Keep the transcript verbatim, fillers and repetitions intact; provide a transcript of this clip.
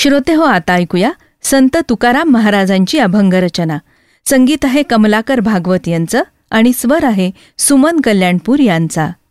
श्रोते हो, आता ऐकूया संत तुकाराम महाराजांची अभंग रचना. संगीत आहे कमलाकर भागवत यांचं आणि स्वर आहे सुमन कल्याणपूर यांचा.